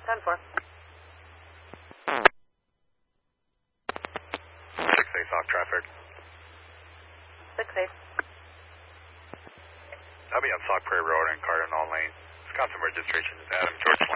10-4. 6-8 Sock traffic. 6-8. I'll be on Sock Prairie Road and Cardinal Lane. Wisconsin registration is Adam George.